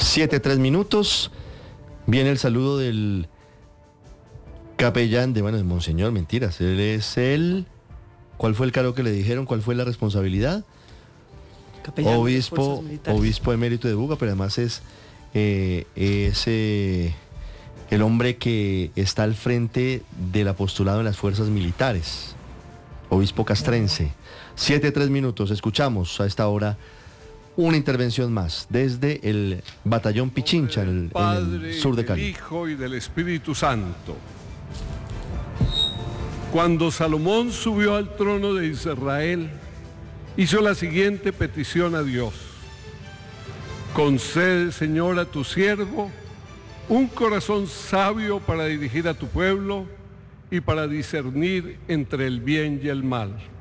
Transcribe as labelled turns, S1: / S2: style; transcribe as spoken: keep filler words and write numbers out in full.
S1: Siete, tres minutos. Viene el saludo del capellán de, bueno, de Monseñor, mentiras. Él es el... ¿Cuál fue el cargo que le dijeron? ¿Cuál fue la responsabilidad?
S2: Capellán
S1: obispo, obispo emérito de Buga, pero además es, eh, es eh, el hombre que está al frente del apostolado en las fuerzas militares. Obispo castrense. Siete, tres minutos. Escuchamos a esta hora una intervención más desde el batallón Pichincha, en el,
S3: Padre,
S1: en el sur de Cali.
S3: del Hijo y del Espíritu Santo. Cuando Salomón subió al trono de Israel, hizo la siguiente petición a Dios: concede, Señor, a tu siervo un corazón sabio para dirigir a tu pueblo y para discernir entre el bien y el mal.